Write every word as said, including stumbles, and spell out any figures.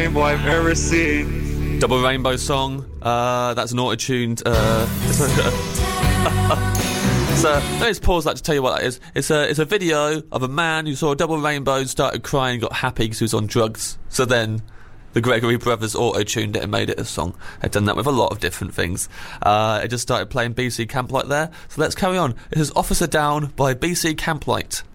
rainbow I've ever seen. Double Rainbow song. Uh, that's an auto-tuned. Uh, so let me just pause that to tell you what that is. It's a it's a video of a man who saw a double rainbow and started crying, got happy because he was on drugs. So then the Gregory Brothers auto-tuned it and made it a song. They've done that with a lot of different things. Uh, it just started playing B C Camplight there. So let's carry on. This is Officer Down by B C Camplight.